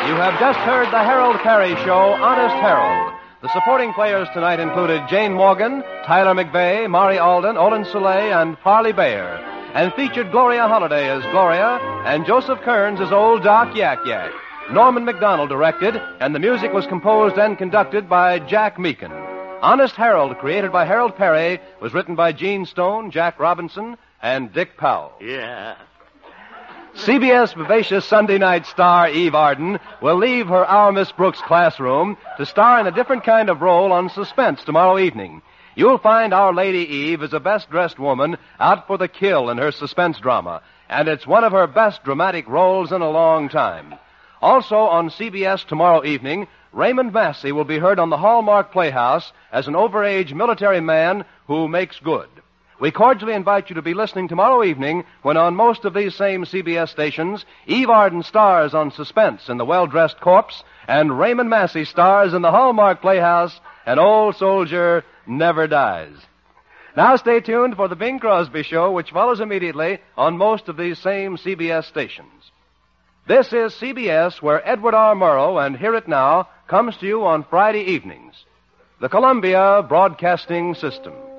You have just heard the Harold Perry Show, Honest Harold. The supporting players tonight included Jane Morgan, Tyler McVeigh, Mari Alden, Olin Soleil, and Parley Bayer, and featured Gloria Holliday as Gloria and Joseph Kearns as Old Doc Yak Yak. Norman McDonald directed, and the music was composed and conducted by Jack Meakin. Honest Harold, created by Harold Perry, was written by Gene Stone, Jack Robinson, and Dick Powell. Yeah. CBS vivacious Sunday night star Eve Arden will leave her Our Miss Brooks classroom to star in a different kind of role on Suspense tomorrow evening. You'll find Our Lady Eve is a best-dressed woman out for the kill in her suspense drama, and it's one of her best dramatic roles in a long time. Also on CBS tomorrow evening, Raymond Massey will be heard on the Hallmark Playhouse as an overage military man who makes good. We cordially invite you to be listening tomorrow evening when on most of these same CBS stations, Eve Arden stars on Suspense in The Well-Dressed Corpse, and Raymond Massey stars in the Hallmark Playhouse, An Old Soldier Never Dies. Now stay tuned for the Bing Crosby Show, which follows immediately on most of these same CBS stations. This is CBS, where Edward R. Murrow and Hear It Now comes to you on Friday evenings. The Columbia Broadcasting System.